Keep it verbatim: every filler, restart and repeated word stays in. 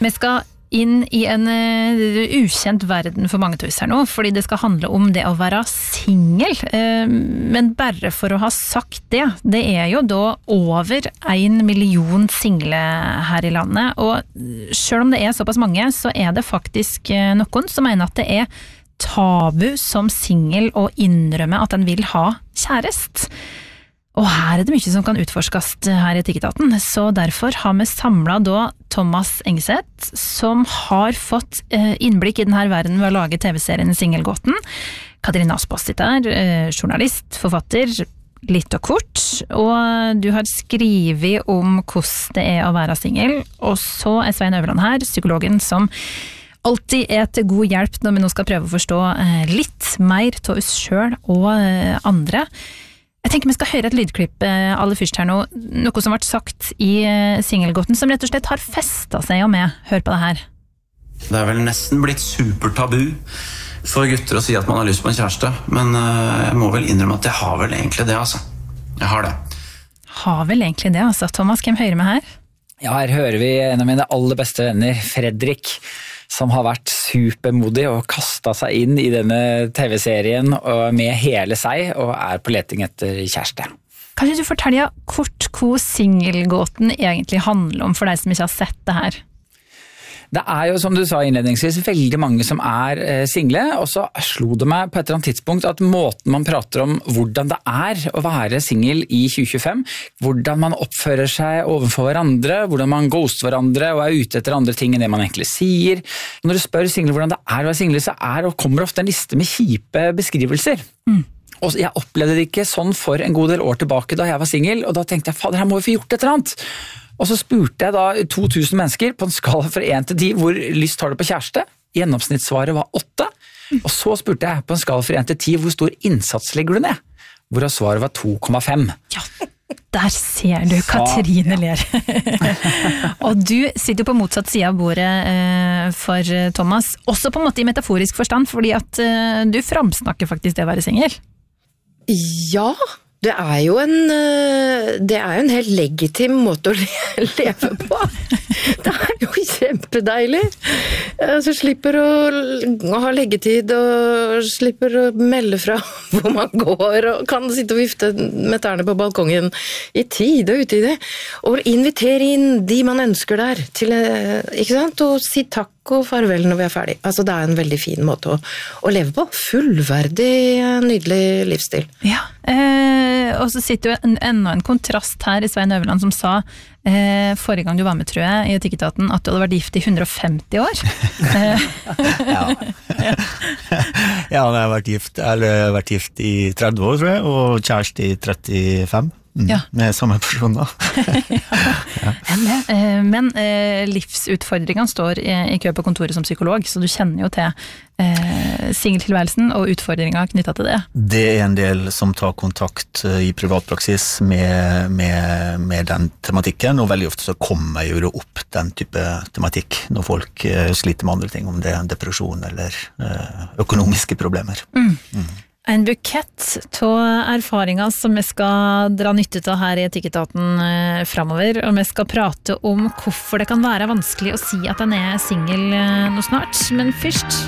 Vi skal inn i en uh, ukjent verden for mange tusen her nå, fordi det skal handle om det å være single. Uh, men bare for å ha sagt det, det er jo da over en million single her i landet, og selv om det er såpass mange, så er det faktisk uh, noen som mener at det er tabu som single å innrømme at en vil ha kjærest. Og her er det mye som kan utforskes her i Etikketaten, så derfor har vi samlet da Thomas Engseth, som har fått innblikk i denne verden ved å lage tv-serien Singelgåten. Katrine Aspaas sitter der, journalist, forfatter, litt og kort, og du har skrivet om hvordan det er å være single, og så er Svein Øverland her, psykologen som alltid er til god hjelp når vi nå skal prøve å forstå litt mer til oss selv og andre. Jeg tenker vi skal høre et lydklipp aller først her nå, noe som ble sagt i Singelgåten, som rett og slett har festet seg og med. Hør på det her. Det er vel nesten blitt supertabu for gutter å si at man har lyst på en kjæreste, men jeg må vel innrømme at jeg har vel egentlig det, altså. Jeg har det. Har vel egentlig det, altså. Thomas, hvem hører med her? Ja, her hører vi en av mine aller beste venner, Fredrik, som har vært supermodig og kastet seg inn i denne tv-serien med hele seg og er på leting etter kjæreste. Kan du fortelle kort hva Singelgåten egentlig handler om for deg som ikke har sett det her? Det er jo, som du sa innledningsvis, veldig mange som er eh, single, og så slo det meg på et eller annet tidspunkt at måten man prater om hvordan det er å være single i tjue tjuefem, hvordan man oppfører seg overfor hverandre, hvordan man ghoster hverandre og er ute etter andre ting enn det man egentlig sier. Når du spør single hvordan det er å være single, så er og kommer ofte en liste med kjipe beskrivelser. Mm. Og jeg opplevde det ikke sånn for en god del år tilbake da jeg var single, og da tenkte jeg, fader, her må vi få gjort et eller annet. Og så spurte jeg da to tusen mennesker på en skala fra én til ti hvor lyst har du på kjæreste. Gjennomsnittssvaret var åtte. Og så spurte jeg på en skala fra én til ti hvor stor innsats legger du ned. Hvorav svaret var to komma fem. Ja, der ser du, Katrine ler. Og du sitter jo på motsatt side av bordet eh, for Thomas, også på en måte i metaforisk forstand, fordi at eh, du framsnakker faktisk det å være single. Ja, det er jo en, det er jo en helt legitim måte å leve på. Det er jo kjempedeilig. Så slipper å ha leggetid og slipper å melde fra hvor man går og kan sitte og vifte med tærne på balkongen i tid og utide. Og invitere inn de man ønsker der til, ikke sant? Og si takk og farvel når vi er ferdig. Altså det er en veldig fin måte å, å leve på. Fullverdig, nydelig livsstil. Ja, eh, og så sitter jo en, enda en kontrast her i Svein Øverland som sa eh, forrige gang du var med, tror jeg, i Etikketaten, at du hadde vært gift i hundre og femti år. Ja. Ja, jeg har vært gift, eller vært gift i tretti år, tror jeg, og kjæreste i trettifem. Mm, ja. Med samme personer. Ja. Ja. Men eh, livsutfordringene står i, i kø på kontoret som psykolog, så du kjenner jo til eh, singeltilværelsen og utfordringer knyttet til det. Det er en del som tar kontakt i privatpraksis med, med, med den tematikken, og veldig ofte så kommer jo det opp den type tematikk når folk eh, sliter med andre ting, om det er depresjon eller eh, økonomiske problemer. Mm. Mm. En bukett av erfaringer som vi skal dra nytte av her i Etikketaten eh, fremover, og vi skal prate om hvorfor det kan være vanskelig å si at en er single eh, nå snart, men først